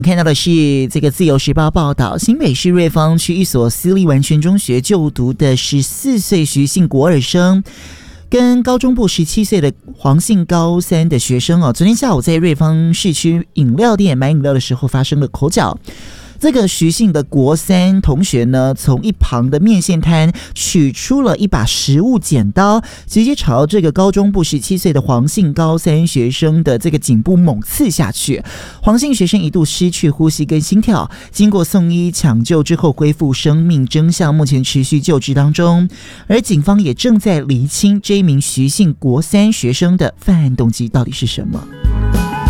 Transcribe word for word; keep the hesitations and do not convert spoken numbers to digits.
看到的是这个自由时报报道，新北市瑞芳区一所私立完全中学就读的十四岁徐姓国二生跟高中部十七岁的黄姓高三的学生哦，昨天下午在瑞芳市区饮料店买饮料的时候发生了口角。这个徐姓的国三同学呢，从一旁的面线摊取出了一把食物剪刀，直接朝这个高中部十七岁的黄姓高三学生的这个颈部猛刺下去。黄姓学生一度失去呼吸跟心跳，经过送医抢救之后恢复生命真相，目前持续救治当中。而警方也正在厘清这一名徐姓国三学生的犯案动机到底是什么。